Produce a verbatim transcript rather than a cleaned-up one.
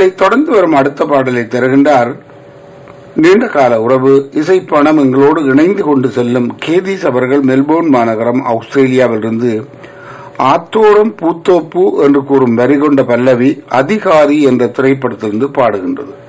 இதைத் தொடர்ந்து வரும் அடுத்த பாடலை தருகின்றார் நீண்ட கால உறவு இசைப்பணம் எங்களோடு இணைந்து கொண்டு செல்லும் கேதீஸ் அவர்கள் மெல்போர்ன் மாநகரம் ஆஸ்திரேலியாவிலிருந்து ஆத்தோரம் பூத்தோப்பு என்று கூறும் வரி கொண்ட பல்லவி அதிகாரி என்ற திரைப்படத்திலிருந்து பாடுகின்றது.